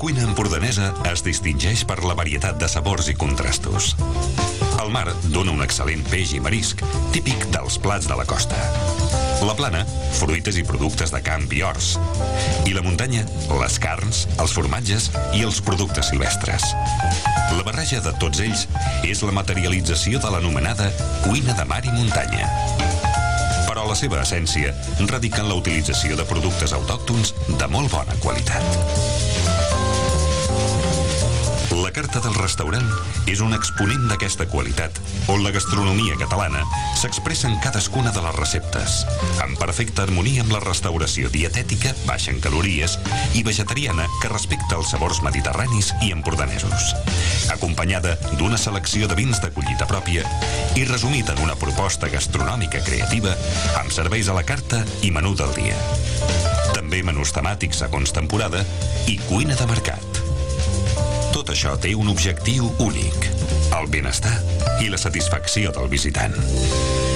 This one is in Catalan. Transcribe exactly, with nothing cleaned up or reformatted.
cuina empordanesa es distingeix per la varietat de sabors i contrastos. El mar dona un excel·lent peix i marisc, típic dels plats de la costa. La plana, fruites i productes de camp i horts. I la muntanya, les carns, els formatges i els productes silvestres. La barreja de tots ells és la materialització de l'anomenada cuina de mar i muntanya. Però la seva essència radica en la utilització de productes autòctons de molt bona qualitat. La carta del restaurant és un exponent d'aquesta qualitat, on la gastronomia catalana s'expressa en cadascuna de les receptes, en perfecta harmonia amb la restauració dietètica, baixa en calories i vegetariana que respecta els sabors mediterranis i empordanesos, acompanyada d'una selecció de vins de collita pròpia i resumit en una proposta gastronòmica creativa amb serveis a la carta i menú del dia. També menús temàtics segons temporada i cuina de mercat. Tot això té un objectiu únic, el benestar i la satisfacció del visitant.